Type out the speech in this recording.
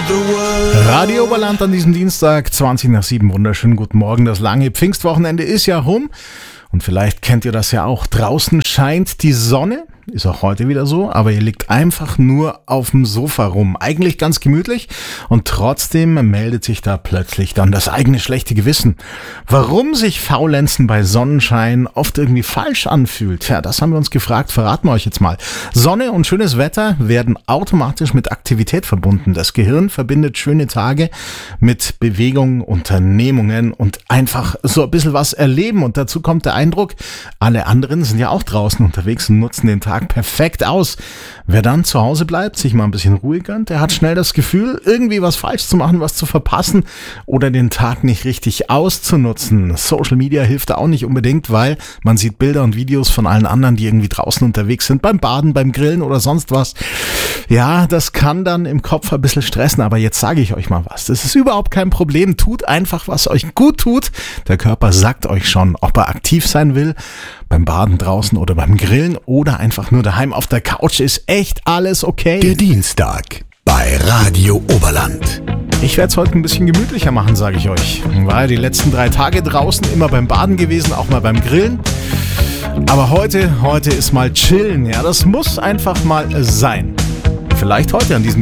Radio Oberland an diesem Dienstag, 20 nach 7. Wunderschönen guten Morgen. Das lange Pfingstwochenende ist ja rum. Und vielleicht kennt ihr das ja auch. Draußen scheint die Sonne. Ist auch heute wieder so, aber ihr liegt einfach nur auf dem Sofa rum. Eigentlich ganz gemütlich und trotzdem meldet sich da plötzlich dann das eigene schlechte Gewissen. Warum sich Faulenzen bei Sonnenschein oft irgendwie falsch anfühlt, ja, das haben wir uns gefragt, verraten wir euch jetzt mal. Sonne und schönes Wetter werden automatisch mit Aktivität verbunden. Das Gehirn verbindet schöne Tage mit Bewegung, Unternehmungen und einfach so ein bisschen was erleben. Und dazu kommt der Eindruck, alle anderen sind ja auch draußen unterwegs und nutzen den Tag perfekt aus. Wer dann zu Hause bleibt, sich mal ein bisschen Ruhe gönnt, der hat schnell das Gefühl, irgendwie was falsch zu machen, was zu verpassen oder den Tag nicht richtig auszunutzen. Social Media hilft da auch nicht unbedingt, weil man sieht Bilder und Videos von allen anderen, die irgendwie draußen unterwegs sind, beim Baden, beim Grillen oder sonst was. Ja, das kann dann im Kopf ein bisschen stressen, aber jetzt sage ich euch mal was. Das ist überhaupt kein Problem. Tut einfach, was euch gut tut. Der Körper sagt euch schon, ob er aktiv sein will, beim Baden draußen oder beim Grillen oder einfach nur daheim auf der Couch, ist echt alles okay. Der Dienstag bei Radio Oberland. Ich werde es heute ein bisschen gemütlicher machen, sage ich euch. War ja die letzten 3 Tage draußen, immer beim Baden gewesen, auch mal beim Grillen. Aber heute ist mal chillen, ja, das muss einfach mal sein. Vielleicht heute an diesem